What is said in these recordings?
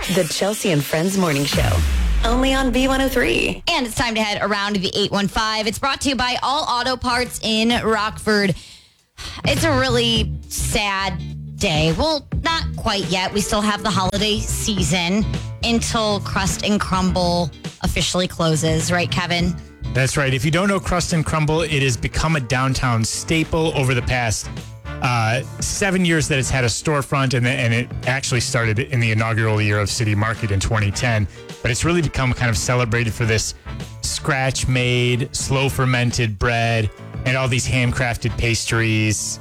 The Chelsea and Friends Morning Show. Only on B103. And it's time to head around to the 815. It's brought to you by All Auto Parts in Rockford. It's a really sad day. Well, not quite yet. We still have the holiday season until Crust and Crumble officially closes. Right, Kevin? That's right. If you don't know Crust and Crumble, it has become a downtown staple over the past 7 years that it's had a storefront, and it actually started in the inaugural year of City Market in 2010. But it's really become kind of celebrated for this scratch-made, slow-fermented bread and all these handcrafted pastries,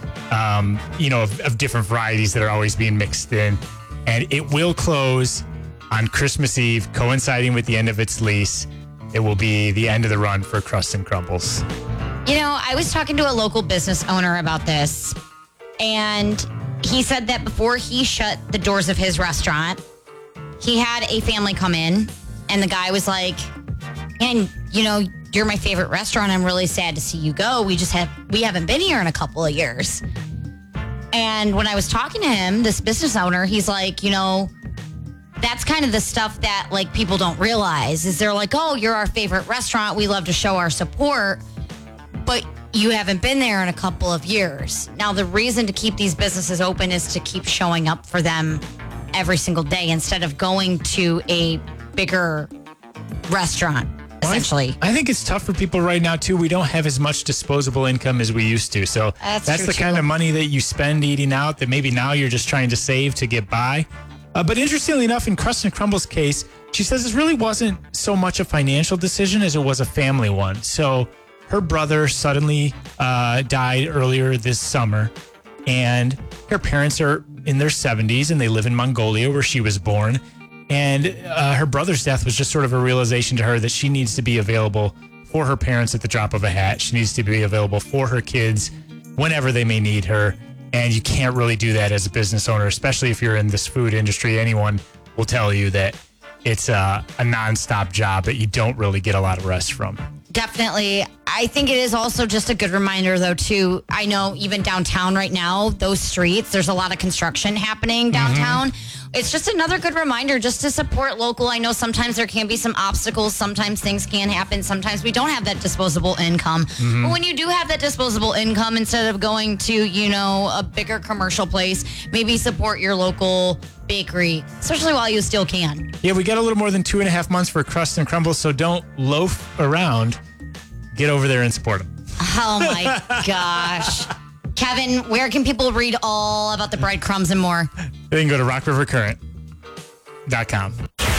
of different varieties that are always being mixed in. And it will close on Christmas Eve, coinciding with the end of its lease. It will be the end of the run for Crust and Crumbles. I was talking to a local business owner about this, and he said that before he shut the doors of his restaurant, he had a family come in, and the guy was like, and you're my favorite restaurant. I'm really sad to see you go. We haven't been here in a couple of years. And when I was talking to him, this business owner, he's like, that's kind of the stuff that like people don't realize is they're like, oh, you're our favorite restaurant. We love to show our support, but you haven't been there in a couple of years. Now, the reason to keep these businesses open is to keep showing up for them every single day instead of going to a bigger restaurant, essentially. I think it's tough for people right now, too. We don't have as much disposable income as we used to. So that's the kind of money that you spend eating out that maybe now you're just trying to save to get by. But interestingly enough, in Crust and Crumble's case, she says this really wasn't so much a financial decision as it was a family one. So her brother suddenly died earlier this summer, and her parents are in their 70s, and they live in Mongolia, where she was born. And her brother's death was just sort of a realization to her that she needs to be available for her parents at the drop of a hat. She needs to be available for her kids whenever they may need her. And you can't really do that as a business owner, especially if you're in this food industry. Anyone will tell you that it's a nonstop job that you don't really get a lot of rest from. Definitely. I think it is also just a good reminder, though, too. I know even downtown right now, those streets, there's a lot of construction happening downtown. It's just another good reminder just to support local. I know sometimes there can be some obstacles. Sometimes things can happen. Sometimes we don't have that disposable income. But when you do have that disposable income, instead of going to, a bigger commercial place, maybe support your local bakery, especially while you still can. Yeah, we got a little more than 2.5 months for Crust and Crumble, so don't loaf around. Get over there and support them. Oh, my gosh. Kevin, where can people read all about the breadcrumbs and more? They can go to rockrivercurrent.com.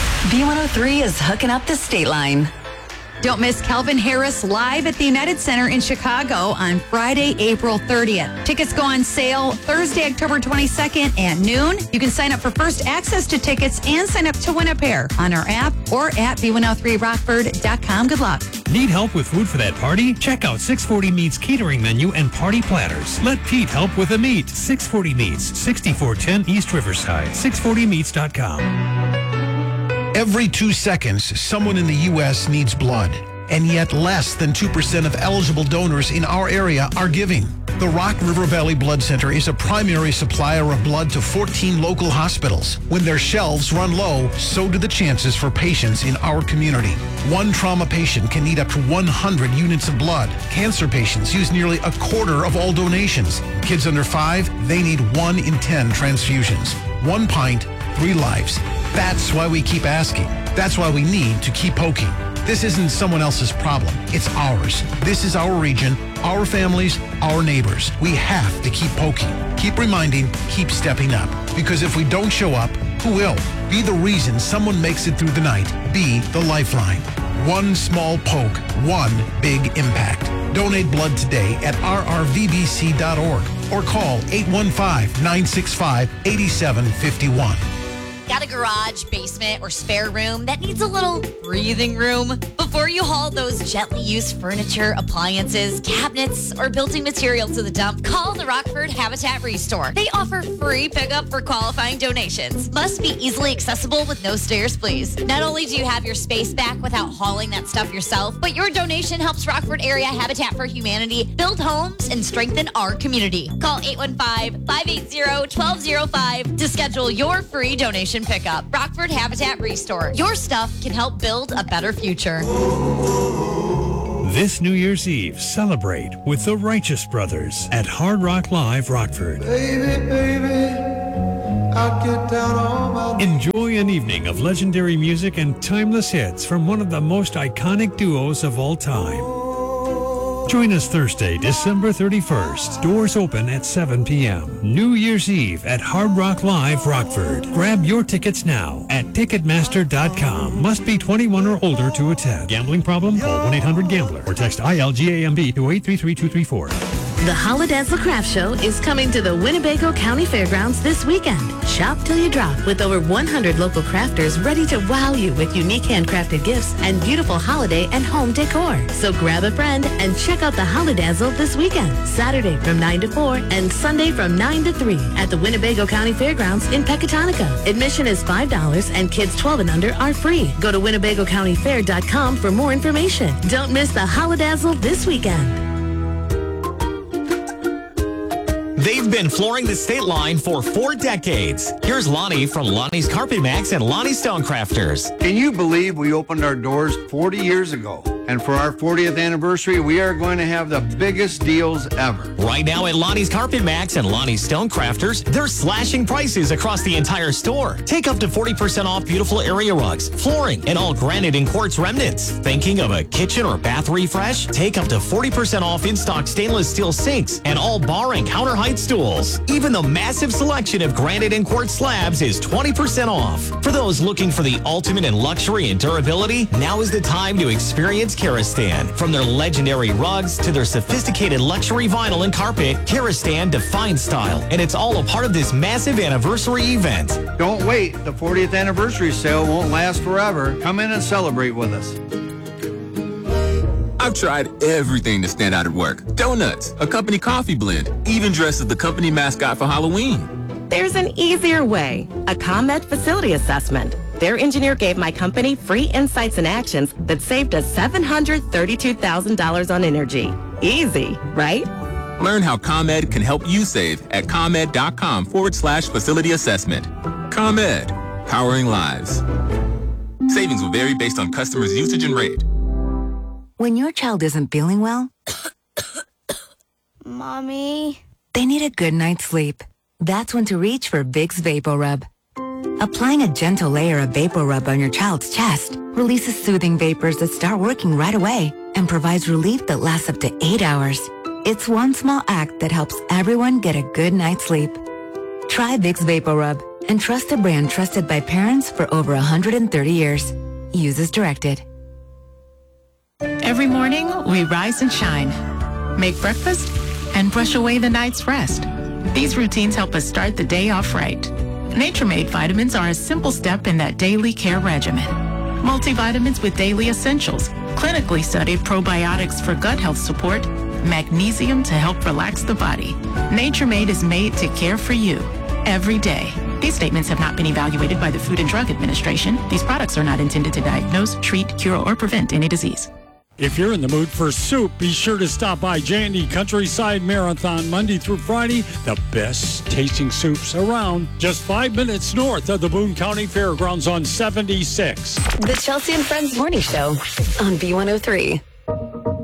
B103 is hooking up the state line. Don't miss Calvin Harris live at the United Center in Chicago on Friday, April 30th. Tickets go on sale Thursday, October 22nd at noon. You can sign up for first access to tickets and sign up to win a pair on our app or at b103rockford.com. Good luck. Need help with food for that party? Check out 640 Meats catering menu and party platters. Let Pete help with the meat. 640 Meats, 6410 East Riverside, 640meats.com. Every 2 seconds, someone in the U.S. needs blood, and yet less than 2% of eligible donors in our area are giving. The Rock River Valley Blood Center is a primary supplier of blood to 14 local hospitals. When their shelves run low, so do the chances for patients in our community. One trauma patient can need up to 100 units of blood. Cancer patients use nearly a quarter of all donations. Kids under 5, they need 1 in 10 transfusions. 1 pint, 3 lives. That's why we keep asking. That's why we need to keep poking. This isn't someone else's problem. It's ours. This is our region, our families, our neighbors. We have to keep poking, keep reminding, keep stepping up. Because if we don't show up, who will? Be the reason someone makes it through the night. Be the lifeline. One small poke, one big impact. Donate blood today at rrvbc.org or call 815-965-8751. Got a garage, basement, or spare room that needs a little breathing room? Before you haul those gently used furniture, appliances, cabinets, or building material to the dump, call the Rockford Habitat Restore. They offer free pickup for qualifying donations. Must be easily accessible with no stairs, please. Not only do you have your space back without hauling that stuff yourself, but your donation helps Rockford Area Habitat for Humanity build homes and strengthen our community. Call 815-580-1205 to schedule your free donation pickup. pickup. Rockford Habitat Restore. Your stuff can help build a better future. This New Year's Eve, celebrate with the Righteous Brothers at Hard Rock Live, Rockford. Baby, baby, I'll get down on my... Enjoy an evening of legendary music and timeless hits from one of the most iconic duos of all time. Join us Thursday, December 31st. Doors open at 7 p.m. New Year's Eve at Hard Rock Live, Rockford. Grab your tickets now at Ticketmaster.com. Must be 21 or older to attend. Gambling problem? Call 1-800-GAMBLER or text ILGAMB to 833-234. The Holidazzle Craft Show is coming to the Winnebago County Fairgrounds this weekend. Shop till you drop with over 100 local crafters ready to wow you with unique handcrafted gifts and beautiful holiday and home decor. So grab a friend and check out the Holidazzle this weekend, Saturday from 9 to 4 and Sunday from 9 to 3 at the Winnebago County Fairgrounds in Pecatonica. Admission is $5 and kids 12 and under are free. Go to WinnebagoCountyFair.com for more information. Don't miss the Holidazzle this weekend. They've been flooring the state line for 4 decades. Here's Lonnie from Lonnie's Carpet Max and Lonnie Stonecrafters. Can you believe we opened our doors 40 years ago? And for our 40th anniversary, we are going to have the biggest deals ever. Right now at Lonnie's Carpet Max and Lonnie's Stonecrafters, they're slashing prices across the entire store. Take up to 40% off beautiful area rugs, flooring, and all granite and quartz remnants. Thinking of a kitchen or bath refresh? Take up to 40% off in-stock stainless steel sinks and all bar and counter height stools. Even the massive selection of granite and quartz slabs is 20% off. For those looking for the ultimate in luxury and durability, now is the time to experience Karastan. From their legendary rugs to their sophisticated luxury vinyl and carpet, Karastan defines style, and it's all a part of this massive anniversary event. Don't wait. The 40th anniversary sale won't last forever. Come in and celebrate with us. I've tried everything to stand out at work. Donuts, a company coffee blend, even dressed as the company mascot for Halloween. There's an easier way, a ComEd facility assessment. Their engineer gave my company free insights and actions that saved us $732,000 on energy. Easy, right? Learn how ComEd can help you save at ComEd.com/facility assessment. ComEd, powering lives. Savings will vary based on customers' usage and rate. When your child isn't feeling well, Mommy, they need a good night's sleep. That's when to reach for Vicks VapoRub. Applying a gentle layer of VapoRub on your child's chest releases soothing vapors that start working right away and provides relief that lasts up to 8 hours. It's one small act that helps everyone get a good night's sleep. Try Vicks VapoRub and trust a brand trusted by parents for over 130 years. Use as directed. Every morning, we rise and shine, make breakfast, and brush away the night's rest. These routines help us start the day off right. Nature-Made vitamins are a simple step in that daily care regimen. Multivitamins with daily essentials, clinically studied probiotics for gut health support, magnesium to help relax the body. Nature-Made is made to care for you every day. These statements have not been evaluated by the Food and Drug Administration. These products are not intended to diagnose, treat, cure, or prevent any disease. If you're in the mood for soup, be sure to stop by J&E Countryside Marathon Monday through Friday. The best tasting soups around. Just 5 minutes north of the Boone County Fairgrounds on 76. The Chelsea and Friends Morning Show on B103.